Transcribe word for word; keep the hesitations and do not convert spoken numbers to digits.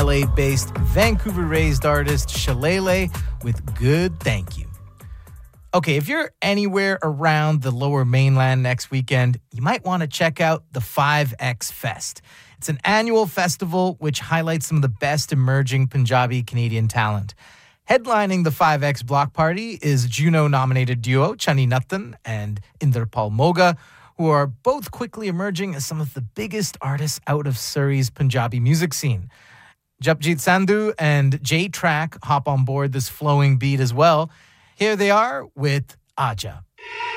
L A-based, Vancouver-raised artist Shalele with Good Thank You. Okay, if you're anywhere around the Lower Mainland next weekend, you might want to check out the five X Fest. It's an annual festival which highlights some of the best emerging Punjabi Canadian talent. Headlining the five X Block Party is Juno-nominated duo Chani Nathan and Inderpal Moga, who are both quickly emerging as some of the biggest artists out of Surrey's Punjabi music scene. Japjit Sandhu and J-Track hop on board this flowing beat as well. Here they are with Aja.